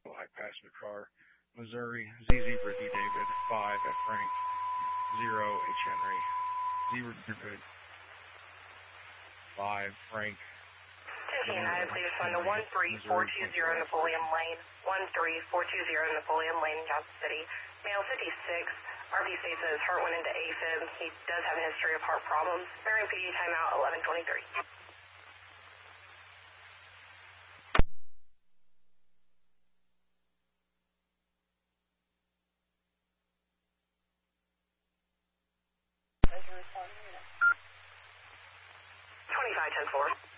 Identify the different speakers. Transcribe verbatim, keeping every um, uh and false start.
Speaker 1: High passenger car, Missouri, Z Zebra D David, five at Frank, zero H Henry, zero good, five Frank.
Speaker 2: ten United, please respond to one three four two zero Napoleon Lane, one three four two zero Napoleon Lane, Johnson City. Male fifty-six, R P states that his heart went into AFib. He does have a history of heart problems. Marion P D timeout eleven twenty-three. twenty-five ten four.